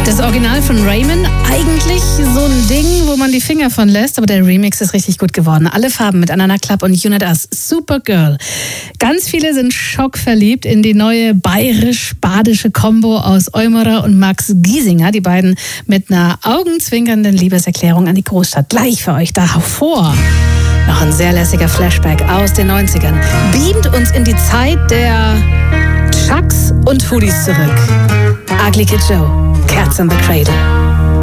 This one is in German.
Das Original von Raymond, eigentlich so ein Ding, wo man die Finger von lässt, aber der Remix ist richtig gut geworden. Alle Farben mit Anana Club und Unit Us, Supergirl. Ganz viele sind schockverliebt in die neue bayerisch-badische Kombo aus Eumerer und Max Giesinger. Die beiden mit einer augenzwinkernden Liebeserklärung an die Großstadt. Gleich für euch davor. Noch ein sehr lässiger Flashback aus den 90ern. Beamt uns in die Zeit der Chucks und Hoodies zurück. Ugly Kid Joe, Cats in the Cradle.